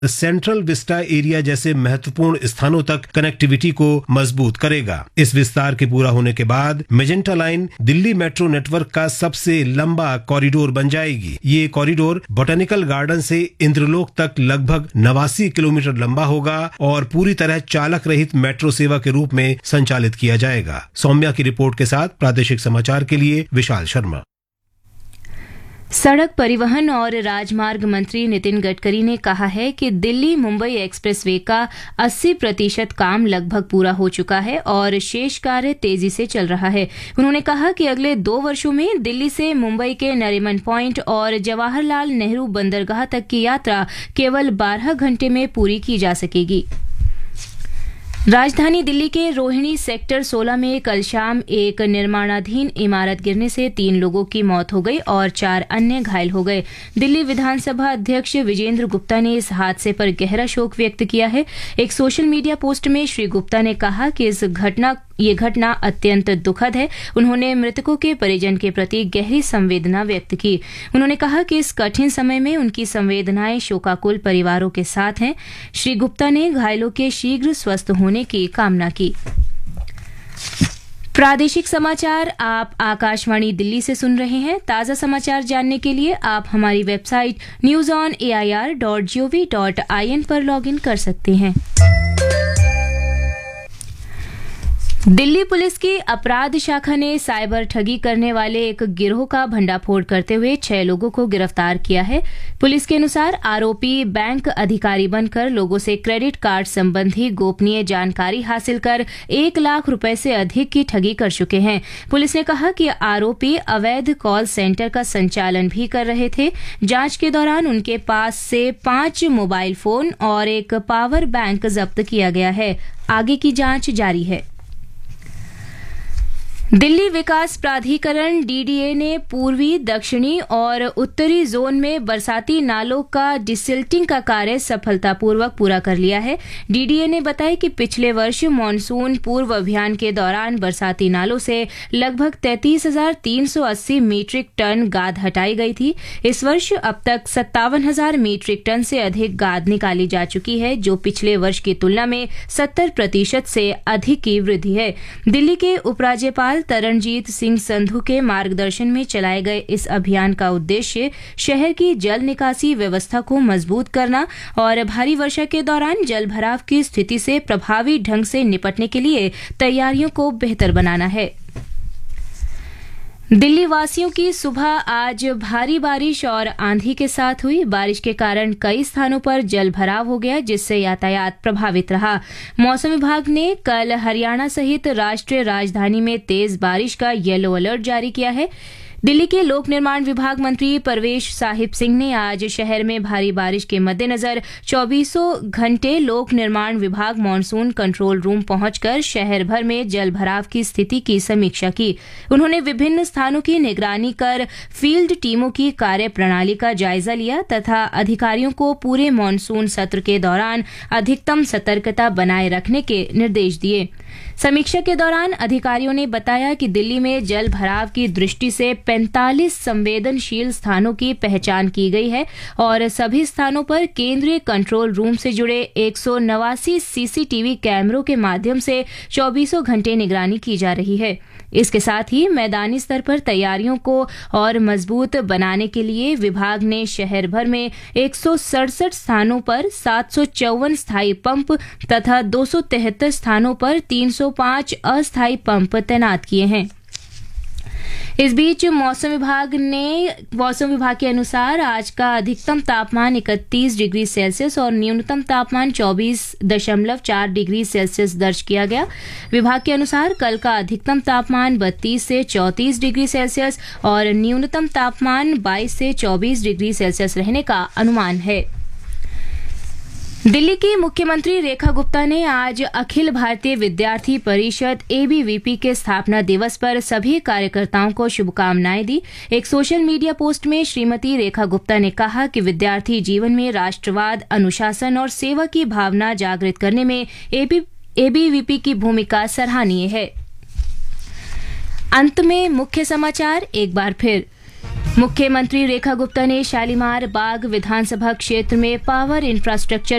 Central Vista area जैसे महत्वपूर्ण स्थानों तक कनेक्टिविटी को मजबूत करेगा। इस विस्तार के पूरा होने के बाद magenta line Delhi metro network का सबसे लंबा कॉरिडोर बन जाएगी। ये कॉरिडोर बोटेनिकल गार्डन से इंद्रलोक तक लगभग 89 किलोमीटर लंबा होगा और पूरी तरह चालक रहित मेट्रो सेवा के रूप में संचालित किया जाएगा। सौम्या की रिपोर्ट के साथ प्रादेशिक समाचार के लिए विशाल शर्मा। सड़क परिवहन और राजमार्ग मंत्री नितिन गडकरी ने कहा है कि दिल्ली मुंबई एक्सप्रेसवे का 80% काम लगभग पूरा हो चुका है और शेष कार्य तेजी से चल रहा है। उन्होंने कहा कि अगले 2 वर्षों में दिल्ली से मुंबई के नरीमन पॉइंट और जवाहरलाल नेहरू बंदरगाह तक की यात्रा केवल 12 घंटे में पूरी की जा सकेगी। राजधानी दिल्ली के रोहिणी सेक्टर 16 में कल शाम एक निर्माणाधीन इमारत गिरने से 3 लोगों की मौत हो गई और 4 अन्य घायल हो गए। दिल्ली विधानसभा अध्यक्ष विजेंद्र गुप्ता ने इस हादसे पर गहरा शोक व्यक्त किया है। एक सोशल मीडिया पोस्ट में श्री गुप्ता ने कहा कि ये घटना अत्यंत दुखद है। उन्होंने मृतकों के परिजन के प्रति गहरी संवेदना व्यक्त की। उन्होंने कहा कि इस कठिन समय में उनकी संवेदनाएं शोकाकुल परिवारों के साथ हैं। श्री गुप्ता ने घायलों के शीघ्र स्वस्थ होने की कामना की। प्रादेशिक समाचार आप आकाशवाणी दिल्ली से सुन रहे हैं। ताजा समाचार जानने के लिए आप हमारी वेबसाइट news.on.air.gov.in पर लॉगिन कर सकते हैं। दिल्ली पुलिस की अपराध शाखा ने साइबर ठगी करने वाले एक गिरोह का भंडाफोड़ करते हुए 6 लोगों को गिरफ्तार किया है। पुलिस के अनुसार आरोपी बैंक अधिकारी बनकर लोगों से क्रेडिट कार्ड संबंधी गोपनीय जानकारी हासिल कर 1 लाख रुपए से अधिक की ठगी कर चुके हैं। पुलिस ने कहा कि आरोपी अवैध कॉल सेंटर का संचालन भी कर रहे थे। जांच के दौरान उनके पास से 5 मोबाइल फोन और एक पावर बैंक जब्त किया गया है। आगे की जांच जारी है। दिल्ली विकास प्राधिकरण डीडीए ने पूर्वी, दक्षिणी और उत्तरी जोन में बरसाती नालों का डिसिल्टिंग का कार्य सफलतापूर्वक पूरा कर लिया है। डीडीए ने बताया कि पिछले वर्ष मानसून पूर्व अभियान के दौरान बरसाती नालों से लगभग 33,380 मीट्रिक टन गाद हटाई गई थी। इस वर्ष अब तक 57,000 मीट्रिक टन से अधिक गाद निकाली जा चुकी है, जो पिछले वर्ष की तुलना में 70% से अधिक की वृद्धि है। दिल्ली के उपराज्यपाल तरणजीत सिंह संधू के मार्गदर्शन में चलाए गए इस अभियान का उद्देश्य शहर की जल निकासी व्यवस्था को मजबूत करना और भारी वर्षा के दौरान जल भराव की स्थिति से प्रभावी ढंग से निपटने के लिए तैयारियों को बेहतर बनाना है। दिल्ली वासियों की सुबह आज भारी बारिश और आंधी के साथ हुई। बारिश के कारण कई स्थानों पर जल भराव हो गया, जिससे यातायात प्रभावित रहा। मौसम विभाग ने कल हरियाणा सहित राष्ट्रीय राजधानी में तेज बारिश का येलो अलर्ट जारी किया है। दिल्ली के लोक निर्माण विभाग मंत्री परवेश साहिब सिंह ने आज शहर में भारी बारिश के मद्देनजर 24 घंटे लोक निर्माण विभाग मॉनसून कंट्रोल रूम पहुंचकर शहर भर में जल भराव की स्थिति की समीक्षा की। उन्होंने विभिन्न स्थानों की निगरानी कर फील्ड टीमों की कार्य प्रणाली का जायजा लिया तथा अधिकारियों को पूरे मॉनसून सत्र के दौरान अधिकतम सतर्कता बनाए रखने के निर्देश दिए। समीक्षा के दौरान अधिकारियों ने बताया कि दिल्ली में जल भराव की दृष्टि से 45 संवेदनशील स्थानों की पहचान की गई है और सभी स्थानों पर केंद्रीय कंट्रोल रूम से जुड़े 189 सीसीटीवी कैमरों के माध्यम से 24 घंटे निगरानी की जा रही है। इसके साथ ही मैदानी स्तर पर तैयारियों को और मजबूत बनाने के लिए विभाग ने शहर भर में 167 स्थानों पर 754 स्थायी पंप तथा 273 स्थानों पर 305 अस्थायी पंप तैनात किए हैं। इस बीच मौसम विभाग के अनुसार आज का अधिकतम तापमान 31 डिग्री सेल्सियस और न्यूनतम तापमान 24.4 डिग्री सेल्सियस दर्ज किया गया। विभाग के अनुसार कल का अधिकतम तापमान 32 से 34 डिग्री सेल्सियस और न्यूनतम तापमान 22 से 24 डिग्री सेल्सियस रहने का अनुमान है। दिल्ली की मुख्यमंत्री रेखा गुप्ता ने आज अखिल भारतीय विद्यार्थी परिषद एबीवीपी के स्थापना दिवस पर सभी कार्यकर्ताओं को शुभकामनाएं दी। एक सोशल मीडिया पोस्ट में श्रीमती रेखा गुप्ता ने कहा कि विद्यार्थी जीवन में राष्ट्रवाद, अनुशासन और सेवा की भावना जागृत करने में एबीवीपी की भूमिका सराहनीय है। अंत में मुख्य समाचार एक बार फिर। मुख्यमंत्री रेखा गुप्ता ने शालीमार बाग विधानसभा क्षेत्र में पावर इंफ्रास्ट्रक्चर